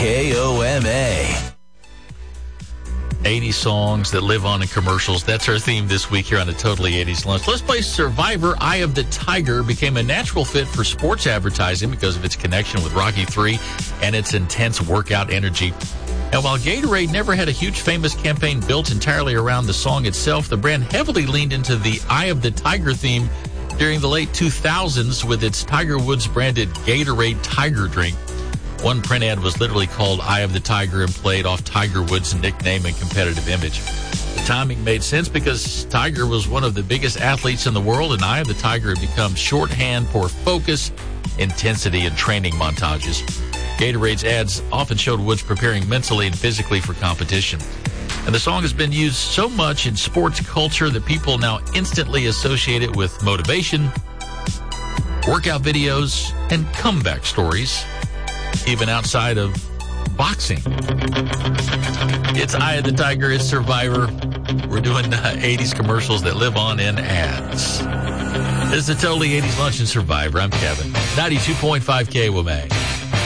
KOMA. 80 songs that live on in commercials. That's our theme this week here on a Totally 80s Lunch. Let's play Survivor. Eye of the Tiger became a natural fit for sports advertising because of its connection with Rocky III and its intense workout energy. And while Gatorade never had a huge famous campaign built entirely around the song itself, the brand heavily leaned into the Eye of the Tiger theme during the late 2000s with its Tiger Woods branded Gatorade Tiger drink. One print ad was literally called Eye of the Tiger and played off Tiger Woods' nickname and competitive image. The timing made sense because Tiger was one of the biggest athletes in the world, and Eye of the Tiger had become shorthand for focus, intensity, and training montages. Gatorade's ads often showed Woods preparing mentally and physically for competition. And the song has been used so much in sports culture that people now instantly associate it with motivation, workout videos, and comeback stories, even outside of boxing. It's Eye of the Tiger, it's Survivor. We're doing 80s commercials that live on in ads. This is the Totally 80s Lunch and Survivor. I'm Kevin. 92.5 KOMA.